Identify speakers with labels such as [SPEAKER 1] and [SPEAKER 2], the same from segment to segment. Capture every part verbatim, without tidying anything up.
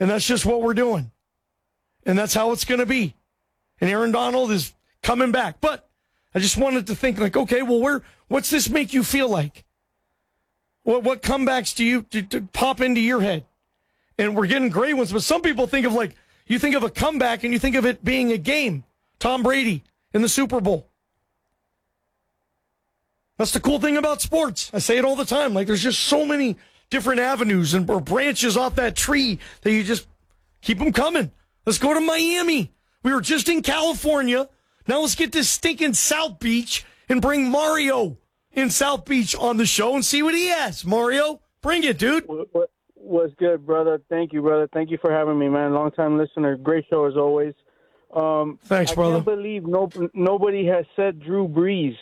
[SPEAKER 1] And that's just what we're doing. And that's how it's going to be. And Aaron Donald is coming back. But I just wanted to think like, okay, well, where? What's this make you feel like? What what comebacks do you do, do pop into your head? And we're getting great ones, but some people think of like, you think of a comeback and you think of it being a game. Tom Brady in the Super Bowl. That's the cool thing about sports. I say it all the time. Like, there's just so many different avenues and or branches off that tree that you just keep them coming. Let's go to Miami. We were just in California. Now let's get to stinking South Beach and bring Mario in South Beach on the show and see what he has. Mario, bring it, dude.
[SPEAKER 2] What, what, what's good, brother? Thank you, brother. Thank you for having me, man. Long-time listener. Great show as always. Um,
[SPEAKER 1] Thanks,
[SPEAKER 2] I
[SPEAKER 1] brother.
[SPEAKER 2] I can't believe no, nobody has said Drew Brees.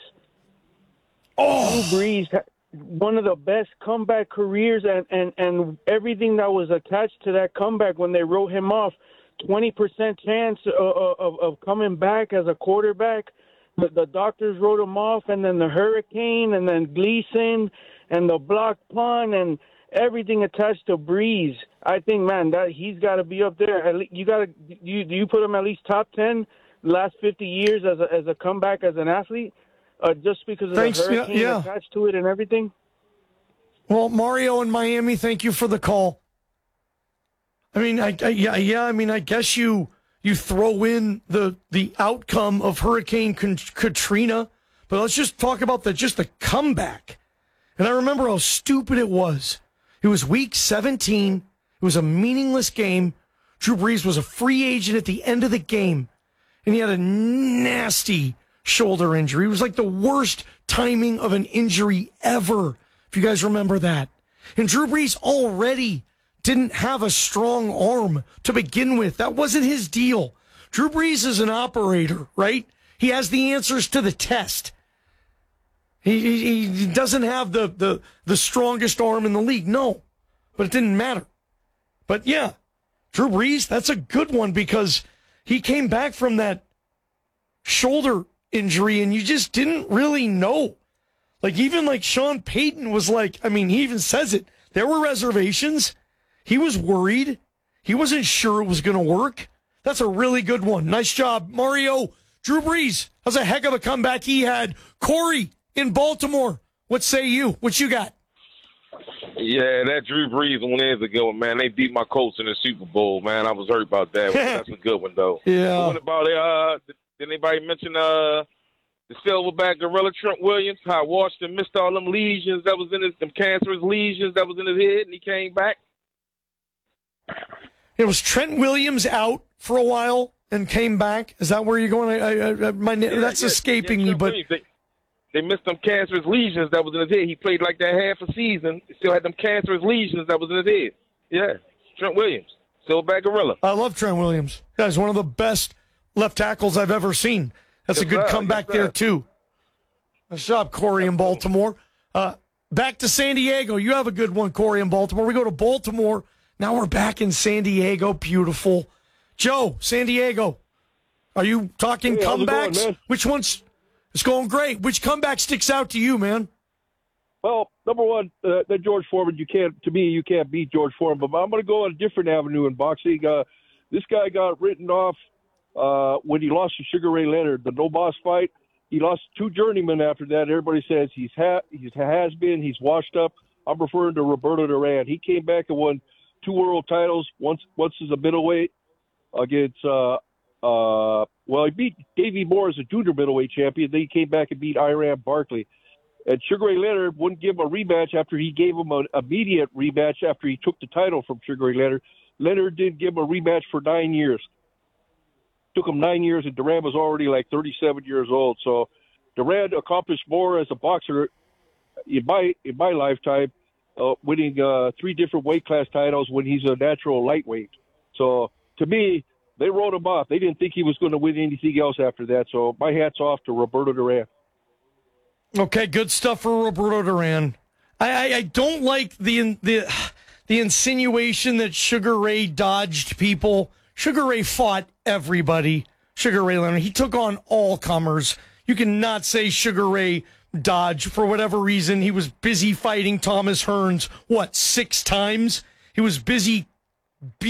[SPEAKER 1] Oh.
[SPEAKER 2] Drew Brees, one of the best comeback careers, and, and, and everything that was attached to that comeback when they wrote him off. twenty percent chance of, of, of coming back as a quarterback. The, the doctors wrote him off, and then the hurricane, and then Gleason, and the block punt, and everything attached to Breeze. I think, man, that he's got to be up there. At least, you got to you do you put him at least top ten the last fifty years as a as a comeback as an athlete, uh, just because of
[SPEAKER 1] Thanks,
[SPEAKER 2] the hurricane
[SPEAKER 1] yeah, yeah.
[SPEAKER 2] attached to it and everything.
[SPEAKER 1] Well, Mario in Miami, thank you for the call. I mean, I, I yeah, yeah. I mean, I guess you you throw in the the outcome of Hurricane Katrina, but let's just talk about the just the comeback. And I remember how stupid it was. It was week seventeen. It was a meaningless game. Drew Brees was a free agent at the end of the game, and he had a nasty shoulder injury. It was like the worst timing of an injury ever, if you guys remember that. And Drew Brees already didn't have a strong arm to begin with. That wasn't his deal. Drew Brees is an operator, right? He has the answers to the test. He, he, he doesn't have the, the, the strongest arm in the league. No, but it didn't matter. But yeah, Drew Brees, that's a good one because he came back from that shoulder injury and you just didn't really know. Like even like Sean Payton was like, I mean, he even says it. There were reservations. He was worried. He wasn't sure it was going to work. That's a really good one. Nice job, Mario. Drew Brees, that's a heck of a comeback he had. Corey in Baltimore, what say you? What you got?
[SPEAKER 3] Yeah, that Drew Brees one is a good one, man. They beat my Colts in the Super Bowl, man. I was hurt about that one. That's a good one, though.
[SPEAKER 1] Yeah.
[SPEAKER 3] What about, uh, did anybody mention uh, the silverback gorilla Trent Williams? How Washington missed all them lesions that was in his, them cancerous lesions that was in his head, and he came back?
[SPEAKER 1] It was Trent Williams out for a while and came back. Is that where you're going? I, I, I, my,
[SPEAKER 3] yeah,
[SPEAKER 1] that's
[SPEAKER 3] yeah,
[SPEAKER 1] escaping
[SPEAKER 3] yeah,
[SPEAKER 1] me, but
[SPEAKER 3] they, they missed them cancerous lesions that was in his head. He played like that half a season. He still had them cancerous lesions that was in his head. Yeah, Trent Williams, silverback gorilla.
[SPEAKER 1] I love Trent Williams. He's one of the best left tackles I've ever seen. That's
[SPEAKER 3] Yes,
[SPEAKER 1] a good
[SPEAKER 3] sir.
[SPEAKER 1] comeback
[SPEAKER 3] Yes, sir.
[SPEAKER 1] there, too. Nice job, Corey in Baltimore. Uh, back to San Diego. You have a good one, Corey in Baltimore. We go to Baltimore. Now we're back in San Diego. Beautiful. Joe, San Diego. Are you talking
[SPEAKER 4] Hey, how's it
[SPEAKER 1] comebacks?
[SPEAKER 4] going, man?
[SPEAKER 1] Which one's it's going great? Which comeback sticks out to you, man?
[SPEAKER 4] Well, number one, uh, that George Foreman, you can't, to me, you can't beat George Foreman. But I'm going to go on a different avenue in boxing. Uh, this guy got written off uh, when he lost to Sugar Ray Leonard, the no boss fight. He lost two journeymen after that. Everybody says he's ha- he's has been, he's washed up. I'm referring to Roberto Duran. He came back and won two world titles. Once, once as a middleweight against. Uh, uh, well, he beat Davey Moore as a junior middleweight champion. Then he came back and beat Iran Barkley. And Sugar Ray Leonard wouldn't give him a rematch after he gave him an immediate rematch after he took the title from Sugar Ray Leonard. Leonard didn't give him a rematch for nine years. Took him nine years, and Duran was already like thirty-seven years old. So Duran accomplished more as a boxer in my in my lifetime, uh, winning uh, three different weight class titles when he's a natural lightweight. So to me, they wrote him off. They didn't think he was going to win anything else after that. So my hat's off to Roberto Duran.
[SPEAKER 1] Okay, good stuff for Roberto Duran. I, I, I don't like the the the insinuation that Sugar Ray dodged people. Sugar Ray fought everybody. Sugar Ray Leonard, he took on all comers. You cannot say Sugar Ray dodged for whatever reason. He was busy fighting Thomas Hearns, what, six times? He was busy